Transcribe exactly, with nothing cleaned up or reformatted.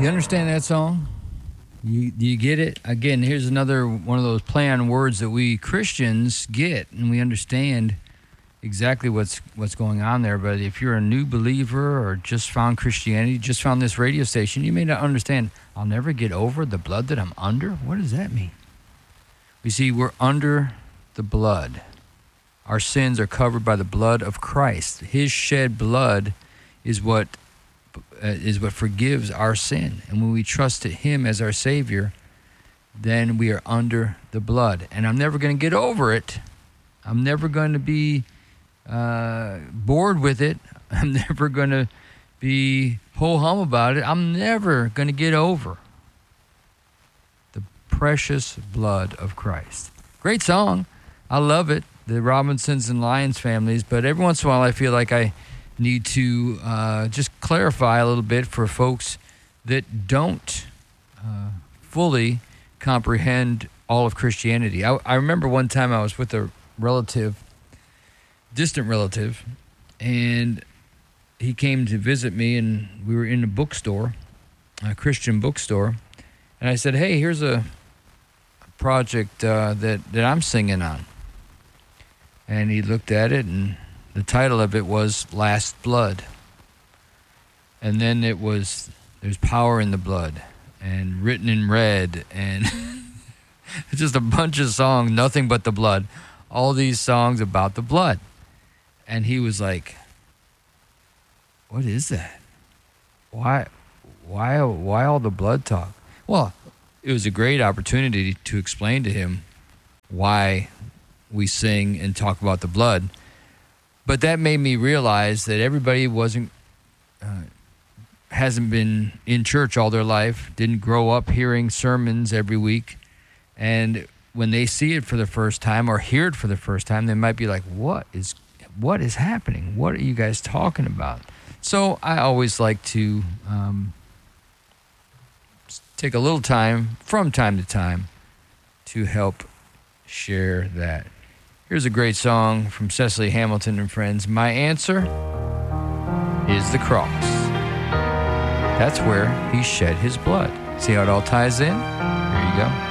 You understand that song? You, do you get it? Again, here's another one of those play on words that we Christians get, and we understand exactly what's what's going on there. But if you're a new believer or just found Christianity, just found this radio station, you may not understand. I'll never get over the blood that I'm under. What does that mean? We see we're under the blood. Our sins are covered by the blood of Christ. His shed blood is what uh, is what forgives our sin. And when we trust Him as our Savior, then we are under the blood. And I'm never going to get over it. I'm never going to be uh, bored with it. I'm never going to be ho-hum about it. I'm never going to get over the precious blood of Christ. Great song. I love it. The Robinsons and Lyons families. But every once in a while, I feel like I need to uh, just clarify a little bit for folks that don't uh, fully comprehend all of Christianity. I, I remember one time I was with a relative, distant relative, and he came to visit me, and we were in a bookstore, a Christian bookstore, and I said, hey, here's a project uh, that, that I'm singing on. And he looked at it, and the title of it was Last Blood. And then it was, there's power in the blood, and written in red, and just a bunch of songs, nothing but the blood. All these songs about the blood. And he was like, what is that? Why, why, why all the blood talk? Well, it was a great opportunity to explain to him why we sing and talk about the blood. But that made me realize that everybody wasn't, uh, hasn't been in church all their life, didn't grow up hearing sermons every week. And when they see it for the first time or hear it for the first time, they might be like, what is, what is happening? What are you guys talking about? So I always like to um, take a little time from time to time to help share that. Here's a great song from Cecily Hamilton and Friends. My answer is the cross. That's where He shed His blood. See how it all ties in? There you go.